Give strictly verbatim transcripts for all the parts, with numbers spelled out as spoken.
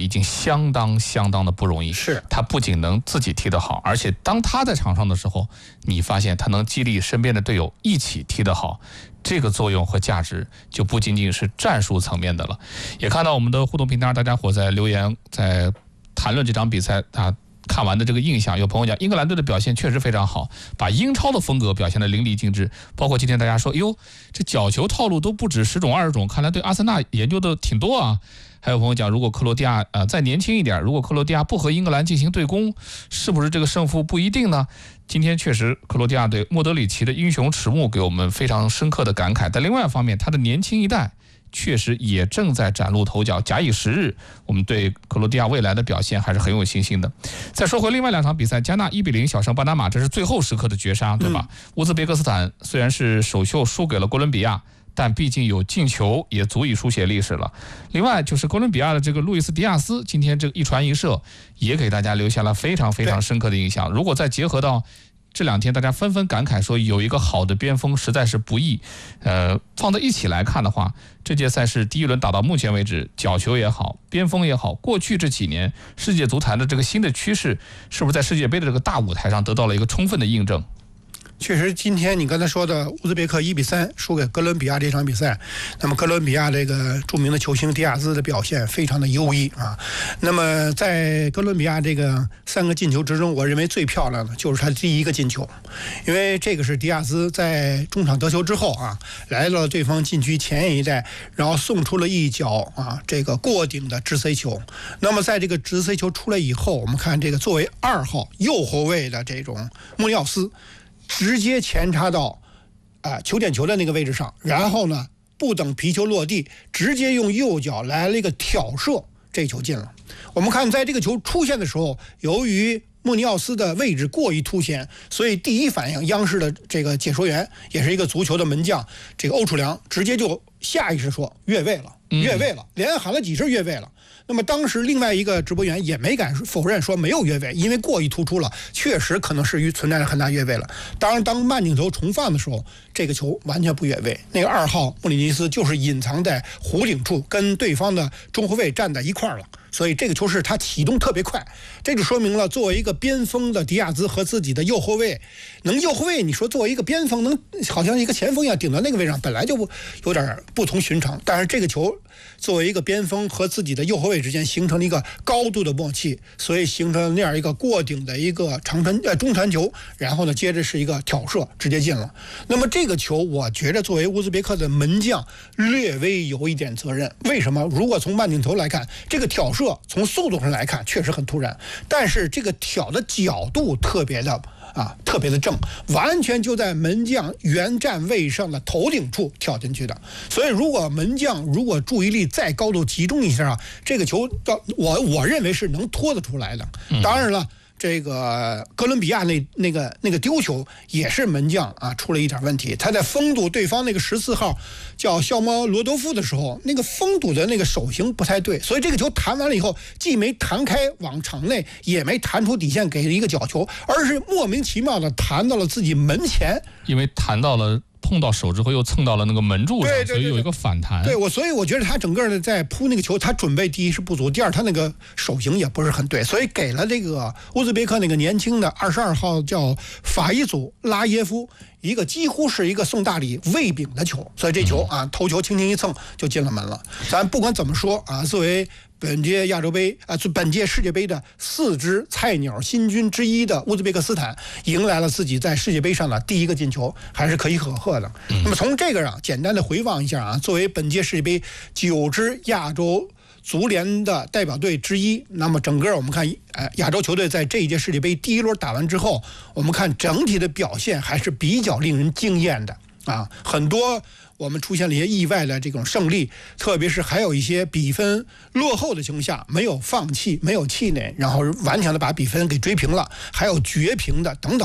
已经相当相当的不容易。 是， 他不仅能自己踢得好，而且当他在场上的时候，你发现他能激励身边的队友一起踢得好。这个作用和价值就不仅仅是战术层面的了。也看到我们的互动平台，大家伙在留言，在谈论这场比赛啊。看完的这个印象，有朋友讲英格兰队的表现确实非常好，把英超的风格表现得淋漓尽致。包括今天大家说，哟，这角球套路都不止十种二十种，看来对阿森纳研究的挺多啊。还有朋友讲，如果克罗地亚呃再年轻一点，如果克罗地亚不和英格兰进行对攻，是不是这个胜负不一定呢？今天确实克罗地亚队莫德里奇的英雄迟暮给我们非常深刻的感慨。但另外一方面，他的年轻一代确实也正在崭露头角，假以时日，我们对克罗地亚未来的表现还是很有信心的。再说回另外两场比赛，加纳一比零小胜巴拿马，这是最后时刻的绝杀，对吧？嗯、乌兹别克斯坦虽然是首秀输给了哥伦比亚，但毕竟有进球，也足以书写历史了。另外就是哥伦比亚的这个路易斯迪亚斯，今天这个一传一射，也给大家留下了非常非常深刻的印象。如果再结合到这两天大家纷纷感慨说有一个好的边锋实在是不易，呃，放在一起来看的话，这届赛事第一轮打到目前为止，角球也好，边锋也好，过去这几年世界足坛的这个新的趋势，是不是在世界杯的这个大舞台上得到了一个充分的印证？ 确实，今天你刚才说的乌兹别克一比三输给哥伦比亚这场比赛，那么哥伦比亚这个著名的球星迪亚兹的表现非常的优异啊。那么在哥伦比亚这个三个进球之中，我认为最漂亮的就是他第一个进球，因为这个是迪亚兹在中场得球之后啊，来到了对方禁区前沿一带，然后送出了一脚啊这个过顶的直 C 球。那么在这个直 C 球出来以后，我们看这个作为二号右后卫的这种穆里奥斯，直接前插到啊、呃、球点球的那个位置上，然后呢不等皮球落地，直接用右脚来了一个挑射，这球进了。我们看在这个球出现的时候，由于穆尼奥斯的位置过于凸显，所以第一反应央视的这个解说员也是一个足球的门将，这个欧楚良直接就下意识说越位了，越位了，连喊了几声越位了。那么当时另外一个直播员也没敢否认说没有越位，因为过于突出了，确实可能是存在着很大越位了。当然当慢镜头重放的时候，这个球完全不越位，那个二号穆里尼斯就是隐藏在弧顶处，跟对方的中后卫站在一块儿了，所以这个球是他启动特别快。这就说明了作为一个边锋的迪亚兹和自己的右后卫，能右后卫你说作为一个边锋能好像一个前锋一样顶到那个位置上，本来就不有点不同寻常，但是这个球作为一个边锋和自己的右后卫之间形成了一个高度的默契，所以形成了那样一个过顶的一个长传呃中传球，然后呢接着是一个挑射直接进了。那么这个球我觉得作为乌兹别克的门将略微有一点责任，为什么？如果从慢镜头来看，这个挑射从速度上来看确实很突然，但是这个挑的角度特别的啊，特别的正，完全就在门将原站位上的头顶处跳进去的。所以如果门将如果注意力再高度集中一下啊，这个球到我我认为是能拖得出来的。当然了，这个哥伦比亚那那个那个丢球也是门将啊出了一点问题，他在封堵对方那个十四号叫肖莫罗多夫的时候，那个封堵的那个手型不太对，所以这个球弹完了以后，既没弹开往场内，也没弹出底线给一个角球，而是莫名其妙的弹到了自己门前， 因为弹到了。碰到手之后又蹭到了那个门柱上， 对对对对， 所以有一个反弹。 对我，所以我觉得他整个的在扑那个球，他准备第一是不足，第二他那个手型也不是很对，所以给了这个乌兹别克那个年轻的二十二号叫法伊祖拉耶夫一个几乎是一个送大礼喂饼的球，所以这球啊头球轻轻一蹭就进了门了。咱不管怎么说啊，作为本届亚洲杯啊，本届世界杯的四支菜鸟新军之一的乌兹别克斯坦，迎来了自己在世界杯上的第一个进球，还是可以可贺的。那么从这个上简单的回望一下啊，作为本届世界杯九支亚洲足联的代表队之一，那么整个我们看，呃，亚洲球队在这一届世界杯第一轮打完之后，我们看整体的表现还是比较令人惊艳的啊，很多。我们出现了一些意外的这种胜利，特别是还有一些比分落后的情况下没有放弃，没有气馁，然后顽强的把比分给追平了，还有绝平的等等。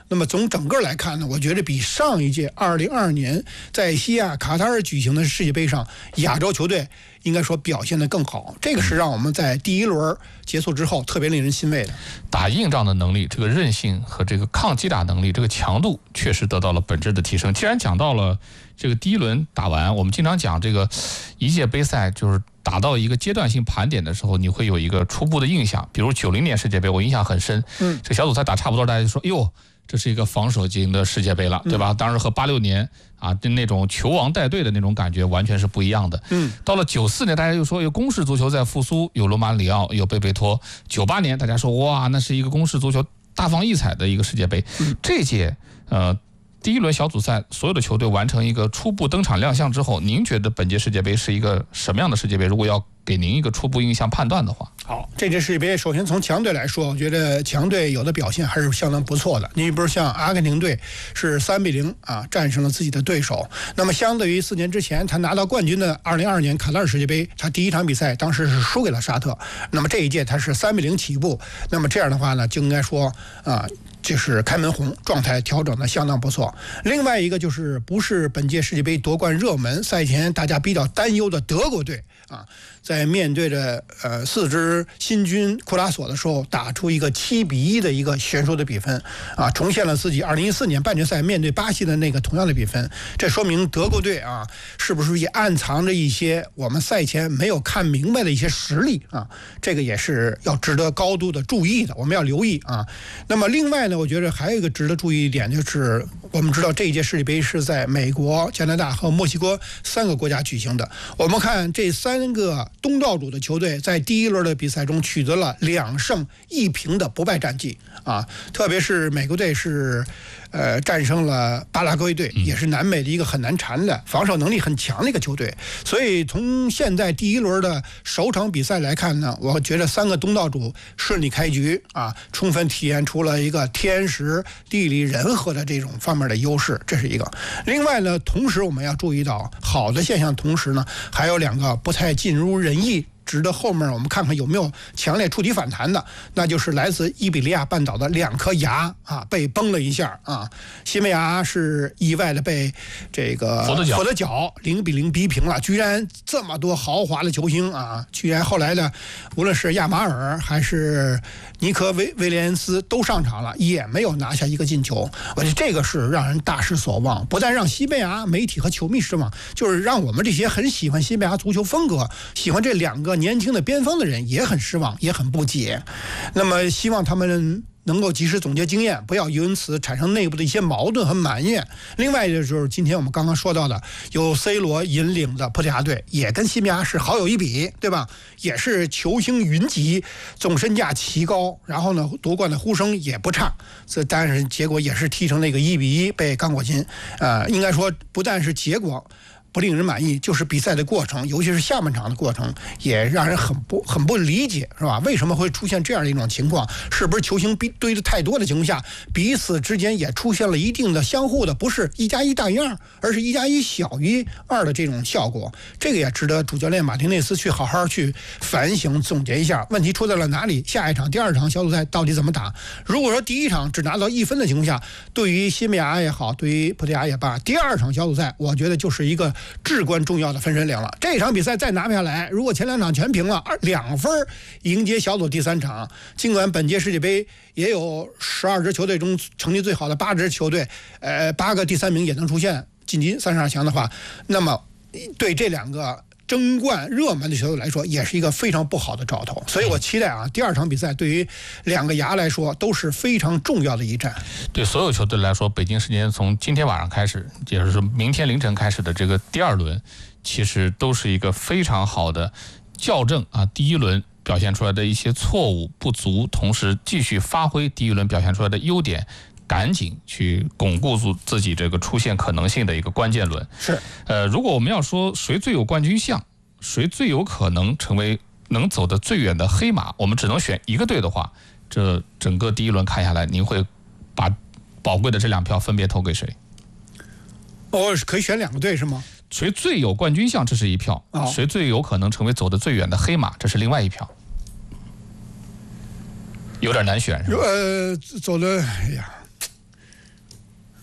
那么从整个来看呢，我觉得比上一届二零二二年在西亚卡塔尔举行的世界杯上，亚洲球队应该说表现得更好。这个是让我们在第一轮结束之后特别令人欣慰的。 打硬仗的能力，这个韧性和这个抗击打能力，这个强度确实得到了本质的提升。既然讲到了这个第一轮打完，我们经常讲这个一届杯赛就是打到一个阶段性盘点的时候，你会有一个初步的印象。比如九零年世界杯，我印象很深，嗯，这小组赛打差不多，大家就说，哎呦，这是一个防守型的世界杯了，对吧？当然和八六年啊，那种球王带队的那种感觉完全是不一样的。嗯，到了九四年，大家又说有攻势足球在复苏，有罗马里奥，有贝贝托。九八年，大家说哇，那是一个攻势足球大放异彩的一个世界杯。嗯、这届呃第一轮小组赛，所有的球队完成一个初步登场亮相之后，您觉得本届世界杯是一个什么样的世界杯？如果要给您一个初步印象判断的话， 好，这届世界杯首先从强队来说，我觉得强队有的表现还是相当不错的。你比如像阿根廷队是三比零啊战胜了自己的对手。那么相对于四年之前他拿到冠军的二零二二年卡塔尔世界杯，他第一场比赛当时是输给了沙特。那么这一届他是三比零起步，那么这样的话呢，就应该说啊。就是开门红，状态调整的相当不错。另外一个就是不是本届世界杯夺冠热门，赛前大家比较担忧的德国队啊，在面对着呃四支新军库拉索的时候，打出一个七比一的一个悬殊的比分啊，重现了自己二零一四年半决赛面对巴西的那个同样的比分。这说明德国队啊，是不是也暗藏着一些我们赛前没有看明白的一些实力啊？这个也是要值得高度的注意的，我们要留意啊。那么另外呢，我觉得还有一个值得注意一点，就是我们知道这一届世界杯是在美国、加拿大和墨西哥三个国家举行的。我们看这三个东道主的球队在第一轮的比赛中取得了两胜一平的不败战绩啊，特别是美国队是呃战胜了巴拉圭队，也是南美的一个很难缠的、防守能力很强的一个球队。所以从现在第一轮的首场比赛来看呢，我觉得三个东道主顺利开局啊，充分体现出了一个天时地利人和的这种方面的优势，这是一个。另外呢，同时我们要注意到好的现象，同时呢还有两个不太尽如人意，值得后面我们看看有没有强烈触底反弹的，那就是来自伊比利亚半岛的两颗牙啊被崩了一下啊。西班牙是意外的被这个佛得角佛得角零比零逼平了，居然这么多豪华的球星啊，居然后来的无论是亚马尔还是尼科威威廉斯都上场了，也没有拿下一个进球。我觉得这个是让人大失所望，不但让西班牙媒体和球迷失望，就是让我们这些很喜欢西班牙足球风格、喜欢这两个年轻的边锋的人也很失望，也很不解。那么希望他们能够及时总结经验，不要因此产生内部的一些矛盾和埋怨。另外就是今天我们刚刚说到的，由 C 罗引领的葡萄牙队也跟西班牙是好友一比，对吧？也是球星云集，总身价奇高，然后呢夺冠的呼声也不差。这但是结果也是踢成那个一比一被刚果金。呃，应该说不但是结果不令人满意，就是比赛的过程，尤其是下半场的过程，也让人很不很不理解，是吧？为什么会出现这样的一种情况？是不是球星堆的太多的情况下，彼此之间也出现了一定的相互的，不是一加一大于二，而是一加一小于二的这种效果？这个也值得主教练马丁内斯去好好去反省总结一下，问题出在了哪里？下一场、第二场小组赛到底怎么打？如果说第一场只拿到一分的情况下，对于西班牙也好，对于葡萄牙也罢，第二场小组赛，我觉得就是一个至关重要的分水岭了。这场比赛再拿不下来，如果前两场全平了，二两分迎接小组第三场。尽管本届世界杯也有十二支球队中成绩最好的八支球队，呃，八个第三名也能出现晋级三十二强的话，那么对这两个争冠热门的球队来说，也是一个非常不好的兆头。所以我期待啊，第二场比赛对于两个牙来说都是非常重要的一战。 对所有球队来说，北京时间从今天晚上开始，也就是说明天凌晨开始的这个第二轮，其实都是一个非常好的校正啊，第一轮表现出来的一些错误不足，同时继续发挥第一轮表现出来的优点，赶紧去巩固住自己这个出现可能性的一个关键轮。 是， 呃，如果我们要说谁最有冠军相，谁最有可能成为能走得最远的黑马，我们只能选一个队的话，这整个第一轮看下来，您会把宝贵的这两票分别投给谁？ 哦，可以选两个队是吗？ 谁最有冠军相，这是一票； 哦、 谁最有可能成为走得最远的黑马，这是另外一票。有点难选是吧？ 呃，走的，哎呀，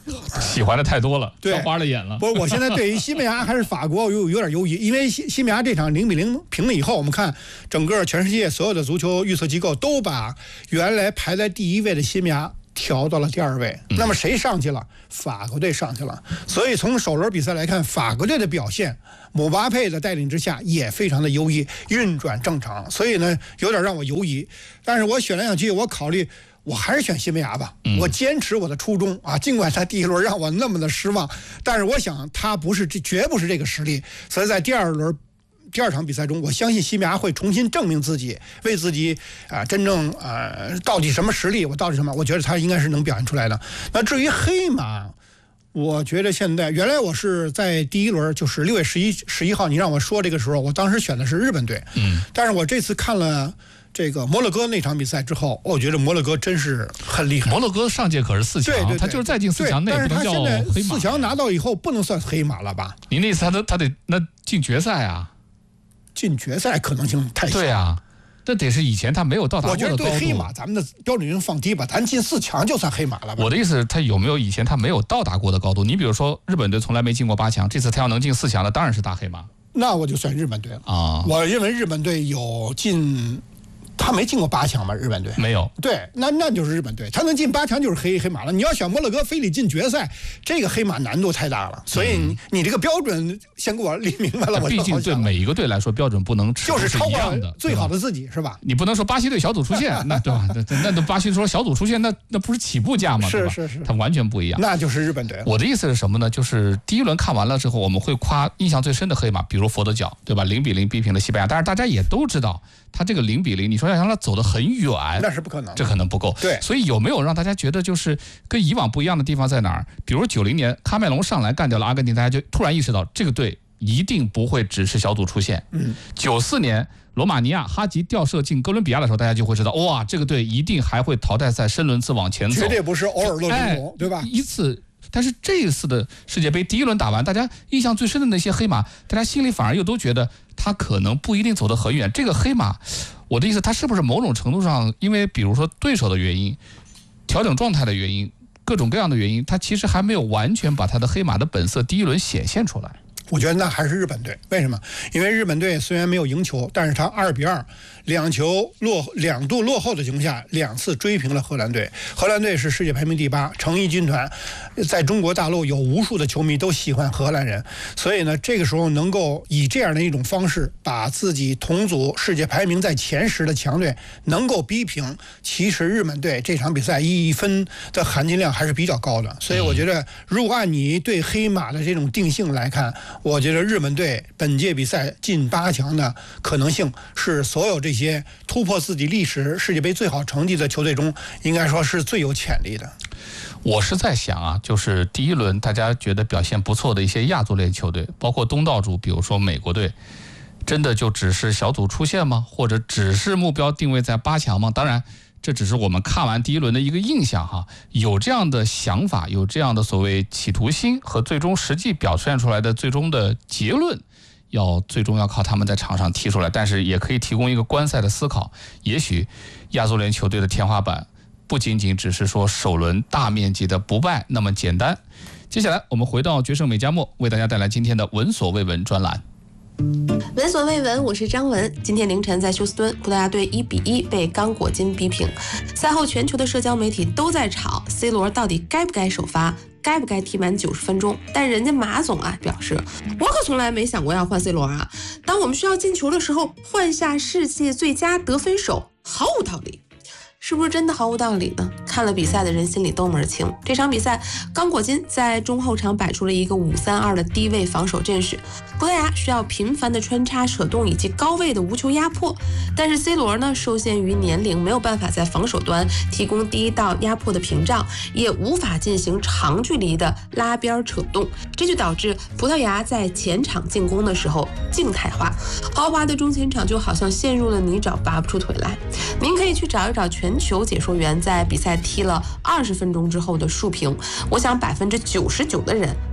喜欢的太多了， 对， 挑花了眼了。 不，我现在对于西班牙还是法国有有点犹豫，因为西西班牙这场零比零平了以后，我们看整个全世界所有的足球预测机构都把原来排在第一位的西班牙调到了第二位。那么谁上去了？法国队上去了。所以从首轮比赛来看，法国队的表现，姆巴佩的带领之下也非常的优异，运转正常。所以呢，有点让我犹疑。但是我选来选去，我考虑。我还是选西班牙吧，我坚持我的初衷啊！尽管他第一轮让我那么的失望，但是我想他不是这绝不是这个实力，所以在第二轮第二场比赛中，我相信西班牙会重新证明自己，为自己啊、呃、真正啊、呃、到底什么实力，我到底什么？我觉得他应该是能表现出来的。那至于黑马，我觉得现在原来我是在第一轮就是六月十一十一号，你让我说这个时候，我当时选的是日本队，嗯，但是我这次看了。这个摩洛哥那场比赛之后，我觉得摩洛哥真是很厉害。 摩洛哥上届可是四强， 对对对， 他就是再进四强，那也不能叫黑马。 但是他现在四强拿到以后，不能算黑马了吧？ 您那意思他得他得那进决赛啊？ 进决赛可能性太小。 对啊，这得是以前他没有到达过的高度。 我觉得对黑马，咱们的标准已经放低吧，咱进四强就算黑马了吧？ 我的意思，他有没有以前他没有到达过的高度？你比如说，日本队从来没进过八强，这次他要能进四强的，当然是大黑马。 那我就选日本队了啊！ 我认为日本队有进。他没进过八强吧？日本队没有。 对，那那就是日本队，他能进八强就是黑黑马了。你要选摩洛哥非得进决赛，这个黑马难度太大了。所以你、嗯、你这个标准先给我理明白了。我毕竟对每一个队来说，标准不能就是超过最好的自己，是吧？ 你不能说巴西队小组出线，那对吧？那那巴西说小组出线，那那不是起步价吗？ 是是是， 它完全不一样。 那就是日本队。 我的意思是什么呢？就是第一轮看完了之后，我们会夸印象最深的黑马，比如佛得角，对吧？零比零逼平了西班牙，但是大家也都知道。他这个零比零，你说要让他走得很远， 那是不可能， 这可能不够。 对， 所以有没有让大家觉得就是跟以往不一样的地方在哪儿？比如九零年喀麦隆上来干掉了阿根廷，大家就突然意识到这个队一定不会只是小组出线。嗯，九四年罗马尼亚哈吉吊射进哥伦比亚的时候，大家就会知道，哇，这个队一定还会淘汰赛深轮次往前走， 绝对不是偶尔落英雄，对吧？ 一次。但是这一次的世界杯第一轮打完，大家印象最深的那些黑马，大家心里反而又都觉得他可能不一定走得很远。这个黑马，我的意思，他是不是某种程度上，因为比如说对手的原因、调整状态的原因、各种各样的原因，他其实还没有完全把他的黑马的本色第一轮显现出来。 我觉得那还是日本队，为什么？因为日本队虽然没有赢球，但是他二比二两球落两度落后的情况下，两次追平了荷兰队。荷兰队是世界排名第八，诚毅军团在中国大陆有无数的球迷都喜欢荷兰人，所以呢，这个时候能够以这样的一种方式把自己同组世界排名在前十的强队能够逼平，其实日本队这场比赛一分的含金量还是比较高的。所以我觉得，如果按你对黑马的这种定性来看，我觉得日本队本届比赛进八强的可能性是所有这些突破自己历史世界杯最好成绩的球队中，应该说是最有潜力的。 我是在想啊，就是第一轮大家觉得表现不错的一些亚洲类球队，包括东道主，比如说美国队，真的就只是小组出线吗？或者只是目标定位在八强吗？当然。这只是我们看完第一轮的一个印象哈，有这样的想法，有这样的所谓企图心和最终实际表现出来的最终的结论，要最终要靠他们在场上踢出来。但是也可以提供一个观赛的思考，也许亚洲联球队的天花板不仅仅只是说首轮大面积的不败那么简单。接下来我们回到决胜美加墨，为大家带来今天的闻所未闻专栏。 闻所未闻，我是张文。今天凌晨在休斯敦，葡萄牙队一比一被刚果金逼平。赛后，全球的社交媒体都在吵 C 罗到底该不该首发，该不该踢满九十分钟。但人家马总啊表示，我可从来没想过要换 C 罗啊。当我们需要进球的时候，换下世界最佳得分手，毫无道理。是不是真的毫无道理呢？看了比赛的人心里都门清。这场比赛，刚果金在中后场摆出了一个五三二的低位防守阵势，葡萄牙需要频繁的穿插扯动以及高位的无球压迫，但是 C 罗呢受限于年龄，没有办法在防守端提供第一道压迫的屏障，也无法进行长距离的拉边扯动，这就导致葡萄牙在前场进攻的时候静态化，豪华的中前场就好像陷入了泥沼，拔不出腿来。您可以去找一找全球解说员在比赛踢了二十分钟之后的述评，我想百分之九十九的人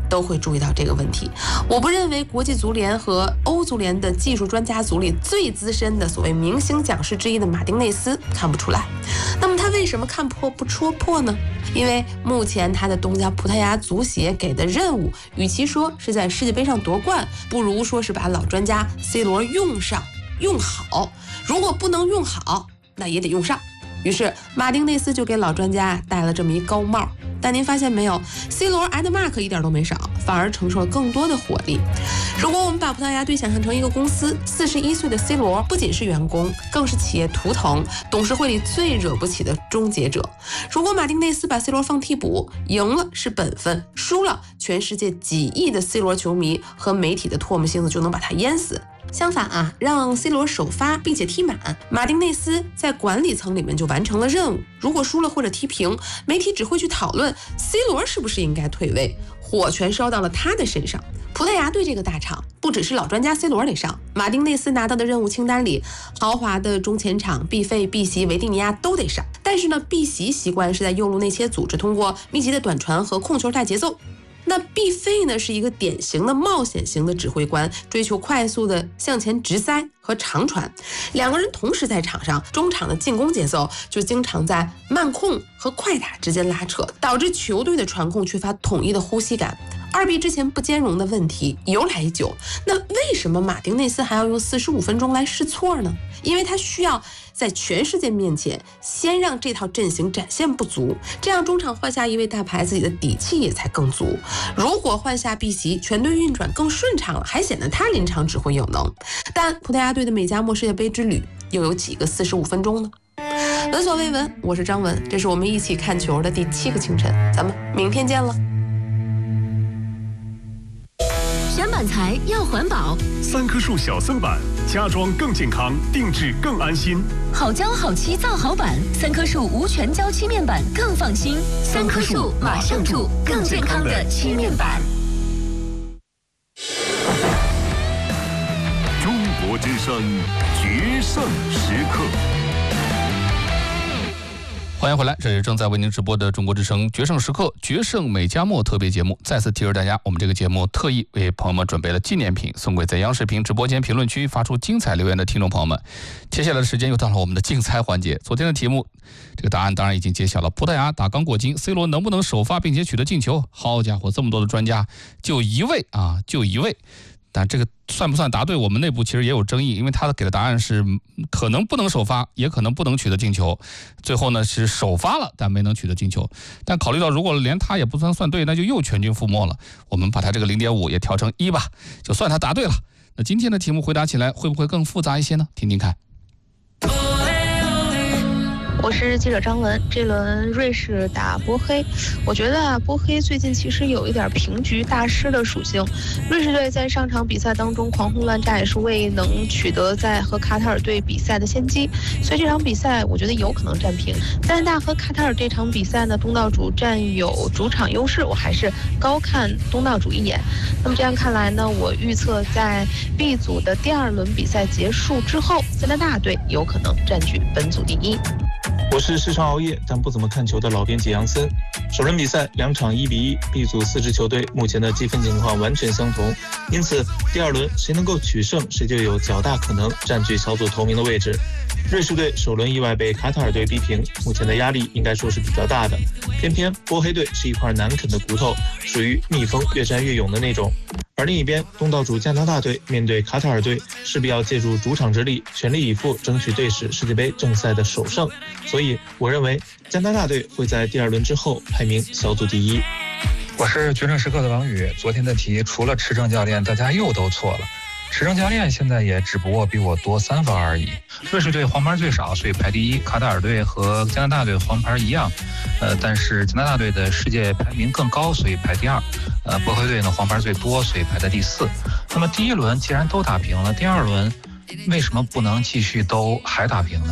都会注意到这个问题。我不认为国际足联和欧足联的技术专家组里最资深的所谓明星讲师之一的马丁内斯看不出来。那么他为什么看破不戳破呢？因为目前他的东家葡萄牙足协给的任务，与其说是在世界杯上夺冠，不如说是把老专家 C 罗用上用好。如果不能用好，那也得用上。于是马丁内斯就给老专家戴了这么一高帽。但您发现没有 ，C 罗挨的 mark 一点都没少，反而承受了更多的火力。如果我们把葡萄牙队想象成一个公司，四十一岁的 C 罗不仅是员工，更是企业图腾，董事会里最惹不起的终结者。如果马丁内斯把 C 罗放替补，赢了是本分，输了全世界几亿的 C 罗球迷和媒体的唾沫星子就能把他淹死。相反啊，让 C 罗首发并且踢满，马丁内斯在管理层里面就完成了任务。如果输了或者踢平，媒体只会去讨论 C 罗是不是应该退位，火全烧到了他的身上。葡萄牙队这个大厂，不只是老专家 C 罗得上，马丁内斯拿到的任务清单里，豪华的中前场毕费、毕席、维蒂尼亚都得上。但是呢，毕席习惯是在右路内切组织，通过密集的短传和控球带节奏。那毕费呢，是一个典型的冒险型的指挥官，追求快速的向前直塞和长传。两个人同时在场上，中场的进攻节奏就经常在慢控和快打之间拉扯，导致球队的传控缺乏统一的呼吸感。二 B 之前不兼容的问题由来已久，那为什么马丁内斯还要用四十五分钟来试错呢？因为他需要在全世界面前先让这套阵型展现不足，这样中场换下一位大牌，自己的底气也才更足。如果换下毕席，全队运转更顺畅了，还显得他临场指挥有能。但葡萄牙队的美加墨世界杯之旅又有几个四十五分钟呢？闻所未闻，我是张文，这是我们一起看球的第七个清晨，咱们明天见了。 选板材要环保， 三棵树小僧板，家装更健康，定制更安心。 好胶好漆造好板，三棵树无全胶漆面板更放心。三棵树马上住更健康的漆面板。 中国之声决胜时刻。 欢迎回来，这是正在为您直播的中国之声决胜时刻决胜美加墨特别节目。再次提示大家，我们这个节目特意为朋友们准备了纪念品，送给在央视频直播间评论区发出精彩留言的听众朋友们。接下来的时间又到了我们的竞猜环节。昨天的题目，这个答案当然已经揭晓了。葡萄牙打刚果金 ，C 罗能不能首发并且取得进球？好家伙，这么多的专家，就一位啊，就一位。但这个算不算答对，我们内部其实也有争议，因为他给的答案是可能不能首发，也可能不能取得进球。最后呢是首发了，但没能取得进球。但考虑到如果连他也不算算对，那就又全军覆没了。我们把他这个 零点五 也调成一吧，就算他答对了。那今天的题目回答起来会不会更复杂一些呢？听听看。 我是记者张文。这轮瑞士打波黑，我觉得啊，波黑最近其实有一点平局大师的属性。瑞士队在上场比赛当中狂轰乱炸，也是未能取得在和卡塔尔队比赛的先机，所以这场比赛我觉得有可能战平。加拿大和卡塔尔这场比赛呢，东道主占有主场优势，我还是高看东道主一眼。那么这样看来呢，我预测在 B 组的第二轮比赛结束之后，加拿大队有可能占据本组第一。 我是时常熬夜但不怎么看球的老编辑杨森。首轮比赛两场一比一 ，B 组四支球队目前的积分情况完全相同，因此第二轮谁能够取胜，谁就有较大可能占据小组头名的位置。瑞士队首轮意外被卡塔尔队逼平，目前的压力应该说是比较大的。偏偏波黑队是一块难啃的骨头，属于蜜蜂越战越勇的那种。而另一边，东道主加拿大队面对卡塔尔队，势必要借助主场之力，全力以赴争取队史世界杯正赛的首胜。所以，我认为加拿大队会在第二轮之后排名小组第一。 我是决胜时刻的王宇。昨天的题除了持正教练，大家又都错了。持正教练现在也只不过比我多三分而已。瑞士队黄牌最少，所以排第一；卡塔尔队和加拿大队黄牌一样，呃，但是加拿大队的世界排名更高，所以排第二。呃，波黑队呢黄牌最多，所以排在第四。那么第一轮既然都打平了，第二轮为什么不能继续都还打平呢？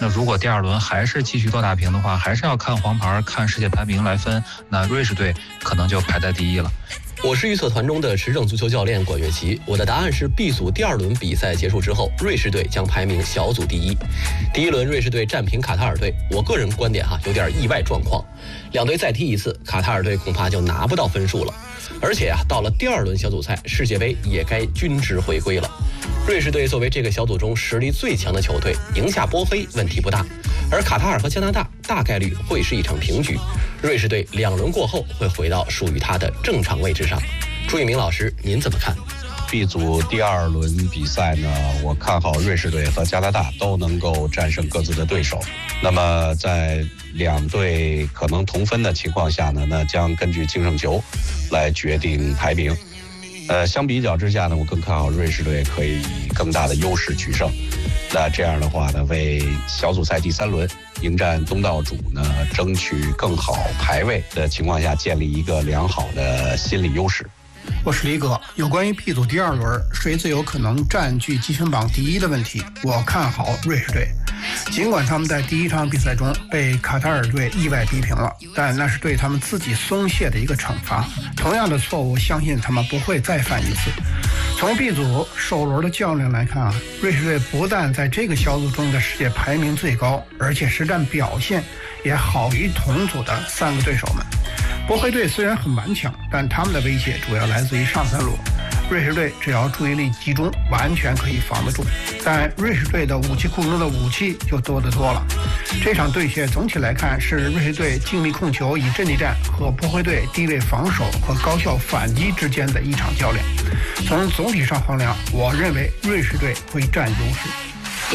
那如果第二轮还是继续多打平的话，还是要看黄牌、看世界排名来分，那瑞士队可能就排在第一了。 我是预测团中的持证足球教练管乐琪，我的答案是 B 组第二轮比赛结束之后，瑞士队将排名小组第一。第一轮瑞士队战平卡塔尔队，我个人观点哈有点意外状况，两队再踢一次，卡塔尔队恐怕就拿不到分数了。而且啊，到了第二轮小组赛，世界杯也该均值回归了。瑞士队作为这个小组中实力最强的球队，赢下波黑问题不大。而卡塔尔和加拿大大概率会是一场平局，瑞士队两轮过后会回到属于他的正常位置上。朱一鸣老师，您怎么看？ B 组第二轮比赛呢，我看好瑞士队和加拿大都能够战胜各自的对手。那么在两队可能同分的情况下呢，那将根据净胜球来决定排名。呃，相比较之下呢，我更看好瑞士队可以以更大的优势取胜。那这样的话呢，为小组赛第三轮迎战东道主呢，争取更好排位的情况下，建立一个良好的心理优势。 我是李哥。有关于 B 组第二轮谁最有可能占据积分榜第一的问题，我看好瑞士队。尽管他们在第一场比赛中被卡塔尔队意外逼平了，但那是对他们自己松懈的一个惩罚。同样的错误，相信他们不会再犯一次。从 B 组首轮的较量来看啊，瑞士队不但在这个小组中的世界排名最高，而且实战表现也好于同组的三个对手们。 波黑队虽然很顽强，但他们的威胁主要来自于上三路。瑞士队只要注意力集中，完全可以防得住。但瑞士队的武器库中的武器就多得多了。这场对决总体来看是瑞士队精密控球以阵地战和波黑队低位防守和高效反击之间的一场较量。从总体上衡量，我认为瑞士队会占优势。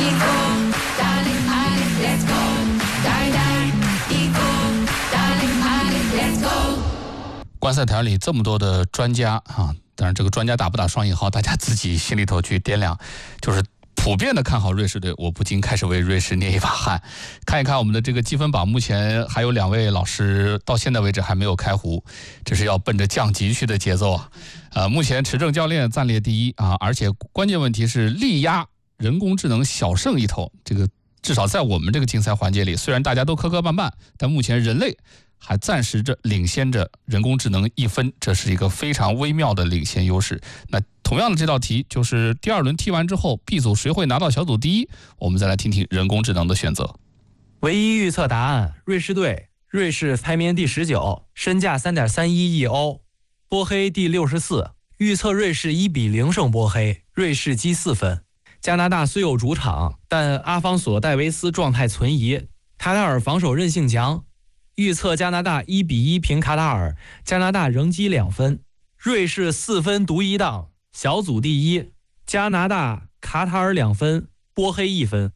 观赛台里这么多的专家啊，当然这个专家打不打双引号，大家自己心里头去掂量。就是普遍的看好瑞士队，我不禁开始为瑞士捏一把汗。看一看我们的这个积分榜，目前还有两位老师到现在为止还没有开胡，这是要奔着降级去的节奏啊。呃，目前持证教练暂列第一啊，而且关键问题是力压人工智能小胜一头。这个至少在我们这个竞赛环节里，虽然大家都磕磕绊绊，但目前人类 还暂时着领先着人工智能一分，这是一个非常微妙的领先优势。那同样的这道题就是第二轮踢完之后 ，B 组谁会拿到小组第一？我们再来听听人工智能的选择。 唯一预测答案：瑞士队，瑞士排名第十九，身价 三点三一亿欧，波黑第六十四，预测瑞士一比零胜波黑，瑞士积四分。加拿大虽有主场，但阿方索·戴维斯状态存疑，卡塔尔防守韧性强。 预测加拿大一比一平卡塔尔，加拿大仍积两分，瑞士四分独一档，小组第一。加拿大、卡塔尔两分，波黑一分。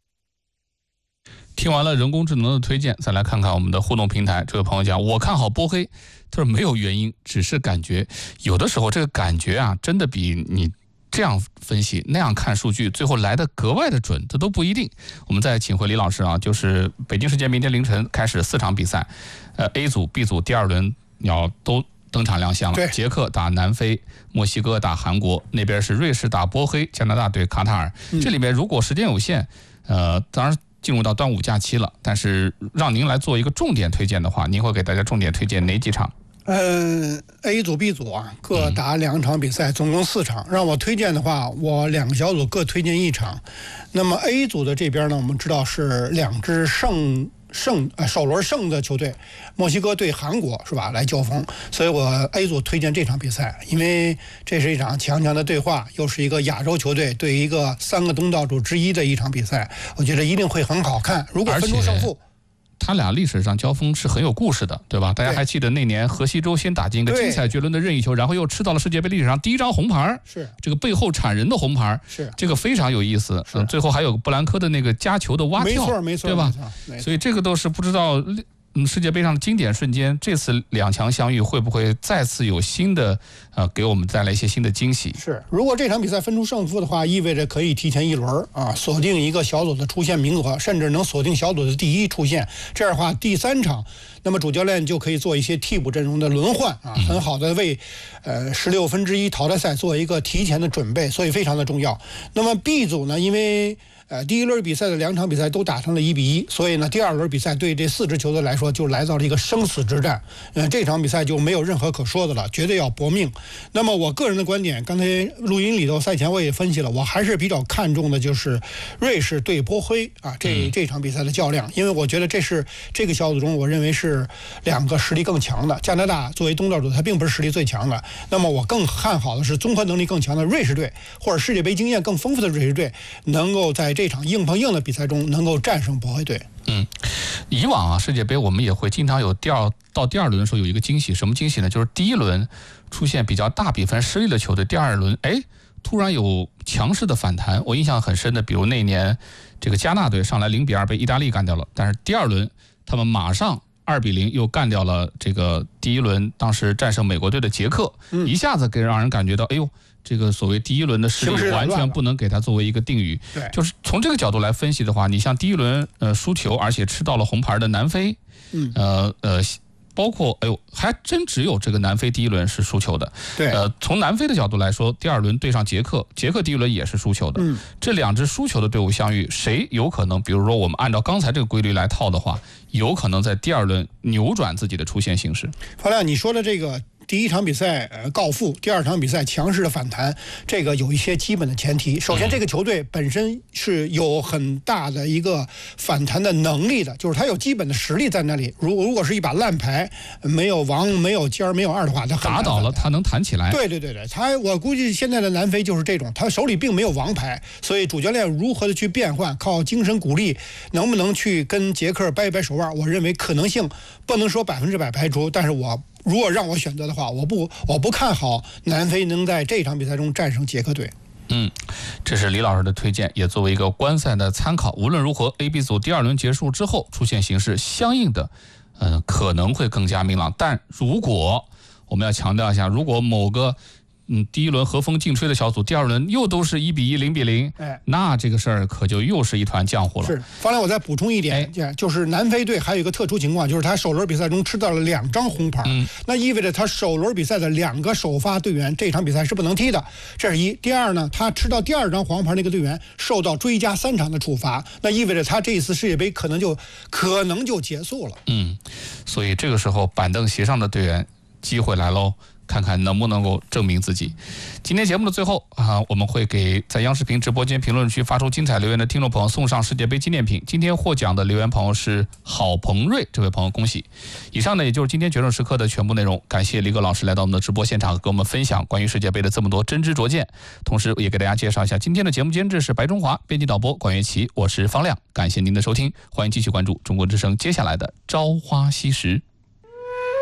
听完了人工智能的推荐，再来看看我们的互动平台。这位朋友讲，我看好波黑，他说没有原因，只是感觉。有的时候这个感觉啊，真的比你 这样分析那样看数据，最后来的格外的准，这都不一定。我们再请回李老师啊，就是北京时间明天凌晨开始四场比赛，呃 A 组、B 组第二轮要都登场亮相了。捷克打南非，墨西哥打韩国，那边是瑞士打波黑，加拿大对卡塔尔。嗯、这里面如果时间有限，呃，当然进入到端午假期了，但是让您来做一个重点推荐的话，您会给大家重点推荐哪几场？ 呃 ，A 组、B 组啊，各打两场比赛，总共四场。让我推荐的话，我两个小组各推荐一场。那么 A 组的这边呢，我们知道是两支胜胜呃首轮胜的球队，墨西哥对韩国是吧？来交锋，所以我 A 组推荐这场比赛，因为这是一场强强的对话，又是一个亚洲球队对一个三个东道主之一的一场比赛，我觉得一定会很好看。如果分出胜负， 他俩历史上交锋是很有故事的，对吧？大家还记得那年河西洲先打进一个精彩绝伦的任意球，然后又吃到了世界杯历史上第一张红牌， 是这个背后铲人的红牌， 是这个非常有意思。嗯，最后还有布兰科的那个夹球的蛙跳， 没错没错， 对吧？所以这个都是不知道嗯世界杯上的经典瞬间。这次两强相遇会不会再次有新的呃给我们带来一些新的惊喜？ 是，如果这场比赛分出胜负的话，意味着可以提前一轮啊锁定一个小组的出线名额，甚至能锁定小组的第一出线。这样的话，第三场，那么主教练就可以做一些替补阵容的轮换啊，很好的为呃十六分之一淘汰赛做一个提前的准备，所以非常的重要。那么 B 组呢，因为呃，第一轮比赛的两场比赛都打成了一比一，所以呢，第二轮比赛对这四支球队来说就来到了一个生死之战。呃，这场比赛就没有任何可说的了，绝对要搏命。那么我个人的观点，刚才录音里头赛前我也分析了，我还是比较看重的就是瑞士对波黑啊这这场比赛的较量，因为我觉得这是这个小组中我认为是两个实力更强的。加拿大作为东道主，它并不是实力最强的，那么我更看好的是综合能力更强的瑞士队，或者世界杯经验更丰富的瑞士队，能够在这场硬碰硬的比赛中能够战胜波黑队。 嗯，以往啊世界杯我们也会经常有第二到第二轮的时候有一个惊喜，什么惊喜呢？就是第一轮出现比较大比分失利的球队，第二轮哎突然有强势的反弹。我印象很深的，比如那年这个加纳队上来零比二被意大利干掉了，但是第二轮他们马上二比零又干掉了这个第一轮当时战胜美国队的捷克，嗯、一下子给让人感觉到，哎呦，这个所谓第一轮的实力完全不能给他作为一个定语。 对， 就是从这个角度来分析的话，你像第一轮呃输球，而且吃到了红牌的南非， 嗯， 呃呃。包括哎呦，还真只有这个南非第一轮是输球的。 对， 呃，从南非的角度来说，第二轮对上捷克，捷克第一轮也是输球的。 嗯， 这两支输球的队伍相遇，谁有可能？比如说，我们按照刚才这个规律来套的话，有可能在第二轮扭转自己的出线形势。 方亮，你说的这个。第一场比赛呃告负，第二场比赛强势的反弹，这个有一些基本的前提。首先，这个球队本身是有很大的一个反弹的能力的，就是他有基本的实力在那里。如如果是一把烂牌，没有王、没有尖儿、没有二的话，他很打倒了，他能弹起来。 对对对对，他我估计现在的南非就是这种，他手里并没有王牌，所以主教练如何的去变换，靠精神鼓励，能不能去跟捷克掰一掰手腕，我认为可能性不能说百分之百排除，但是我。如果让我选择的话，我不我不看好南非能在这场比赛中战胜捷克队。 嗯，这是李老师的推荐，也作为一个观赛的参考。无论如何 ，A、B 组第二轮结束之后，出现形势相应的，呃，可能会更加明朗。但如果我们要强调一下，如果某个嗯，第一轮和风劲吹的小组，第二轮又都是一比一、零比零， 哎， 那这个事儿可就又是一团浆糊了。 是，方亮，我再补充一点，哎、就是南非队还有一个特殊情况，就是他首轮比赛中吃到了两张红牌， 嗯， 那意味着他首轮比赛的两个首发队员这场比赛是不能踢的，这是一。第二呢，他吃到第二张黄牌那个队员受到追加三场的处罚，那意味着他这一次世界杯可能就可能就结束了。 嗯，所以这个时候板凳席上的队员机会来喽。看看能不能够证明自己。今天节目的最后啊，我们会给在央视频直播间评论区发出精彩留言的听众朋友送上世界杯纪念品。今天获奖的留言朋友是郝鹏瑞，这位朋友恭喜。以上呢，也就是今天决胜时刻的全部内容。感谢李葛老师来到我们的直播现场，跟我们分享关于世界杯的这么多真知灼见。同时也给大家介绍一下今天的节目监制是白中华，编辑导播管乐琪，我是方亮。感谢您的收听，欢迎继续关注中国之声接下来的朝花夕拾。